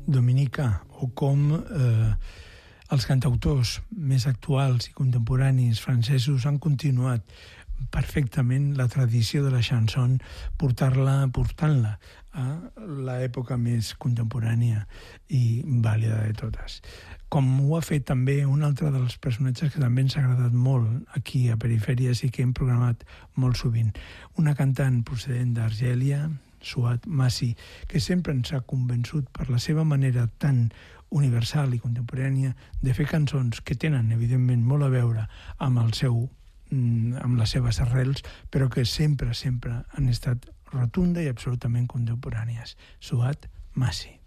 dominicà o com els cantautors més actuals i contemporanis francesos han continuat perfectament la tradició de la chanson, portant-la a l'època més contemporània i vàlida de totes. Com ho ha fet també un altre dels personatges que també ens ha agradat molt aquí a Perifèries i que hem programat molt sovint. Una cantant procedent d'Argèlia, Souad Massi, que sempre ens ha convençut per la seva manera tan universal i contemporània de fer cançons que tenen, evidentment, molt a veure amb les seves arrels, però que sempre han estat rotunda i absolutament contemporànies. Souad Massi.